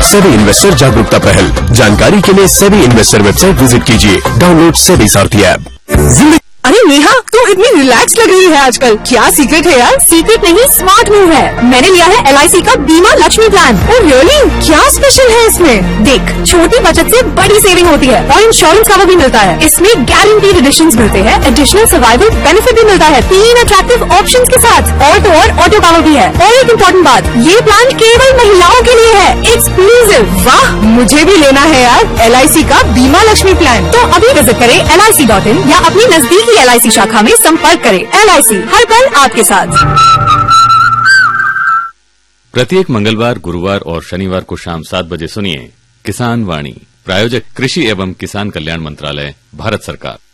SEBI investor जागरूकता पहल। जानकारी के लिए सेबी इन्वेस्टर वेबसाइट विजिट कीजिए। डाउनलोड सेबी सारथी ऐप। अरे नेहा, तू इतनी रिलैक्स लग रही है आजकल। क्या सीक्रेट है यार? सीक्रेट नहीं, स्मार्ट मूव है। मैंने लिया है LIC का बीमा लक्ष्मी प्लान। Oh really? क्या स्पेशल है इसमें? देख, छोटी बचत से बड़ी सेविंग होती है और इंश्योरेंस कवर भी मिलता है। इसमें गारंटीड एडिशंस मिलते हैं, एडिशनल सर्वाइवल बेनिफिट भी मिलता है 3 अट्रैक्टिव ऑप्शंस के साथ, और ऑटो कवर भी है। और एक इम्पोर्टेंट बात, ये प्लान केवल महिलाओं के लिए है, एक्सक्लूसिव। वाह, मुझे भी लेना है यार LIC का बीमा लक्ष्मी प्लान। तो अभी विजिट करें LIC.in या अपनी नजदीकी LIC शाखा में संपर्क करें। LIC, हर पल आपके साथ। प्रत्येक मंगलवार, गुरुवार और शनिवार को शाम 7 बजे सुनिए किसान वाणी। प्रायोजक कृषि एवं किसान कल्याण मंत्रालय, भारत सरकार।